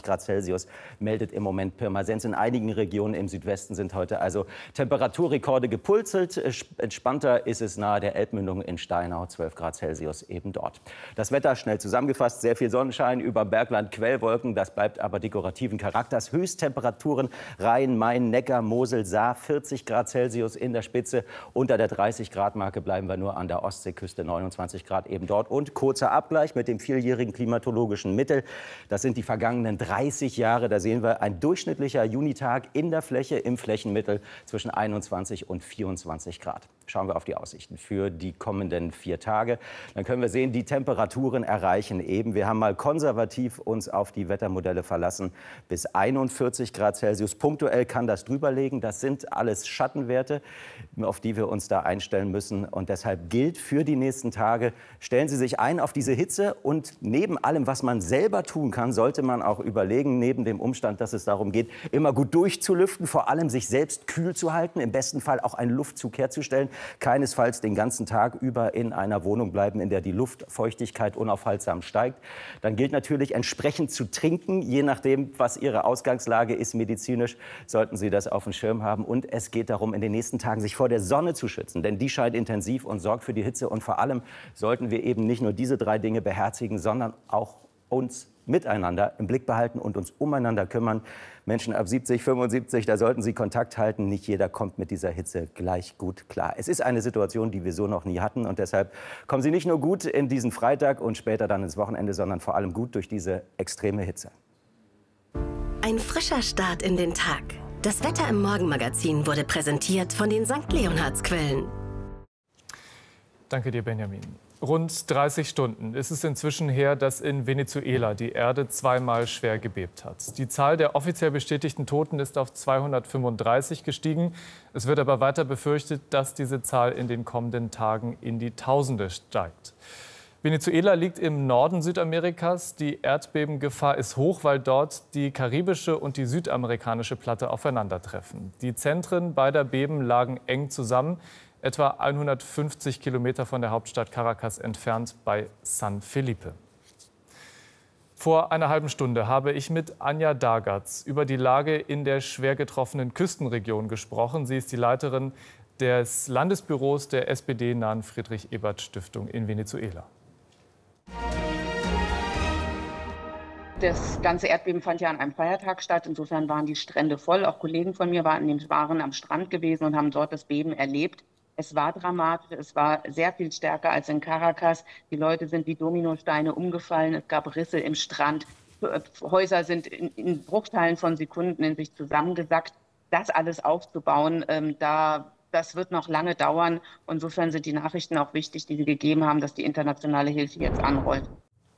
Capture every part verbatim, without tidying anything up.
Grad Celsius meldet im Moment Pirmasens. In einigen Regionen im Südwesten sind heute also Temperaturrekorde gepurzelt. Entspannter ist es nahe der Elbmündung in Steinau, zwölf Grad Celsius eben dort. Das Wetter schnell zusammengefasst, sehr viel Sonnenschein über Bergland, Quellwolken, das bleibt aber dekorativen Charakters. Höchsttemperaturen Rhein, Main, Neckar, Mosel, Saar, vierzig Grad Celsius in der Spitze. Unter der dreißig Grad Marke bleiben wir nur an der Ostseeküste, neunundzwanzig Grad eben dort. Und kurzer Abgleich mit dem vierjährigen klimatologischen Mittel. Das sind die vergangenen dreißig Jahre. Da sehen wir ein durchschnittlicher Junitag in der Fläche im Flächenmittel zwischen einundzwanzig und vierundzwanzig Grad. Schauen wir auf die Aussichten für die kommenden vier Tage. Dann können wir sehen, die Temperaturen erreichen eben. Wir haben mal konservativ uns auf die Wettermodelle verlassen bis einundvierzig Grad Celsius. Punktuell kann das drüber liegen. Das sind alles Schattenwerte, auf die wir uns da einstellen müssen. Und deshalb gilt für die nächsten Tage, stellen Sie sich ein auf diese Hitze. Und neben allem, was man selber tun kann, sollte man auch überlegen, neben dem Umstand, dass es darum geht, immer gut durchzulüften, vor allem sich selbst kühl zu halten, im besten Fall auch einen Luftzug herzustellen. Keinesfalls den ganzen Tag über in einer Wohnung bleiben, in der die Luftfeuchtigkeit unaufhaltsam steigt. Dann gilt natürlich entsprechend zu trinken, je nachdem, was Ihre Ausgangslage ist medizinisch, sollten Sie das auf dem Schirm haben. Und es geht darum, in den nächsten Tagen sich vor der Sonne zu schützen, denn die scheint intensiv und sorgt für die Hitze. Und vor allem sollten wir eben nicht nur diese drei Dinge beherzigen, sondern auch uns miteinander im Blick behalten und uns umeinander kümmern. Menschen ab siebzig, fünfundsiebzig, da sollten Sie Kontakt halten. Nicht jeder kommt mit dieser Hitze gleich gut klar. Es ist eine Situation, die wir so noch nie hatten. Und deshalb kommen Sie nicht nur gut in diesen Freitag und später dann ins Wochenende, sondern vor allem gut durch diese extreme Hitze. Ein frischer Start in den Tag. Das Wetter im Morgenmagazin wurde präsentiert von den Sankt Leonhards-Quellen. Danke dir, Benjamin. Rund dreißig Stunden ist es inzwischen her, dass in Venezuela die Erde zweimal schwer gebebt hat. Die Zahl der offiziell bestätigten Toten ist auf zweihundertfünfunddreißig gestiegen. Es wird aber weiter befürchtet, dass diese Zahl in den kommenden Tagen in die Tausende steigt. Venezuela liegt im Norden Südamerikas. Die Erdbebengefahr ist hoch, weil dort die karibische und die südamerikanische Platte aufeinandertreffen. Die Zentren beider Beben lagen eng zusammen, etwa hundertfünfzig Kilometer von der Hauptstadt Caracas entfernt bei San Felipe. Vor einer halben Stunde habe ich mit Anja Dagatz über die Lage in der schwer getroffenen Küstenregion gesprochen. Sie ist die Leiterin des Landesbüros der S P D-nahen Friedrich-Ebert-Stiftung in Venezuela. Das ganze Erdbeben fand ja an einem Feiertag statt. Insofern waren die Strände voll. Auch Kollegen von mir waren, waren am Strand gewesen und haben dort das Beben erlebt. Es war dramatisch, es war sehr viel stärker als in Caracas. Die Leute sind wie Dominosteine umgefallen, es gab Risse im Strand. Häuser sind in, in Bruchteilen von Sekunden in sich zusammengesackt. Das alles aufzubauen, ähm, da, das wird noch lange dauern. Insofern sind die Nachrichten auch wichtig, die Sie gegeben haben, dass die internationale Hilfe jetzt anrollt.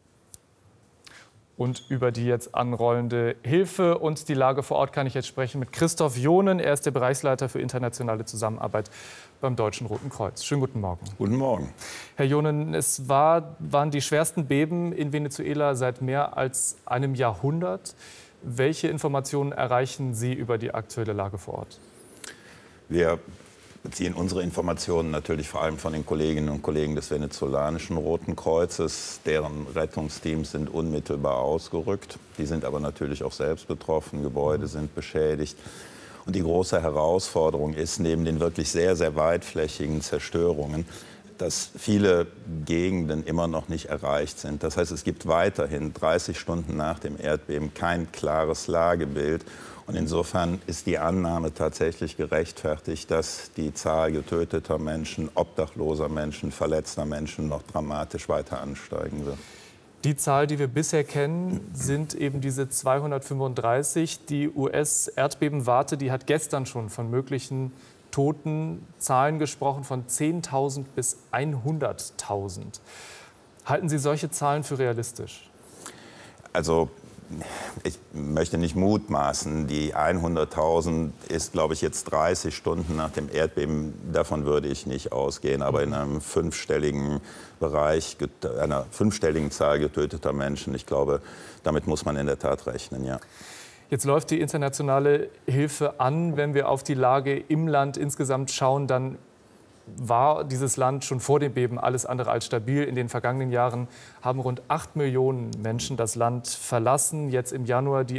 Und über die jetzt anrollende Hilfe und die Lage vor Ort kann ich jetzt sprechen mit Christoph Johnen. Er ist der Bereichsleiter für internationale Zusammenarbeit beim Deutschen Roten Kreuz. Schönen guten Morgen. Guten Morgen. Herr Johnen, es war, waren die schwersten Beben in Venezuela seit mehr als einem Jahrhundert. Welche Informationen erreichen Sie über die aktuelle Lage vor Ort? Wir beziehen unsere Informationen natürlich vor allem von den Kolleginnen und Kollegen des venezolanischen Roten Kreuzes. Deren Rettungsteams sind unmittelbar ausgerückt. Die sind aber natürlich auch selbst betroffen. Gebäude sind beschädigt. Und die große Herausforderung ist, neben den wirklich sehr, sehr weitflächigen Zerstörungen, dass viele Gegenden immer noch nicht erreicht sind. Das heißt, es gibt weiterhin dreißig Stunden nach dem Erdbeben kein klares Lagebild. Und insofern ist die Annahme tatsächlich gerechtfertigt, dass die Zahl getöteter Menschen, obdachloser Menschen, verletzter Menschen noch dramatisch weiter ansteigen wird. Die Zahl, die wir bisher kennen, sind eben diese zweihundertfünfunddreißig. Die U S-Erdbebenwarte, die hat gestern schon von möglichen Toten Zahlen gesprochen, von zehntausend bis hunderttausend. Halten Sie solche Zahlen für realistisch? Also ich möchte nicht mutmaßen. Die hunderttausend ist, glaube ich, jetzt dreißig Stunden nach dem Erdbeben. Davon würde ich nicht ausgehen. Aber in einem fünfstelligen Bereich, einer fünfstelligen Zahl getöteter Menschen, ich glaube, damit muss man in der Tat rechnen, ja. Jetzt läuft die internationale Hilfe an. Wenn wir auf die Lage im Land insgesamt schauen, dann war dieses Land schon vor dem Beben alles andere als stabil. In den vergangenen Jahren haben rund acht Millionen Menschen das Land verlassen. Jetzt im Januar die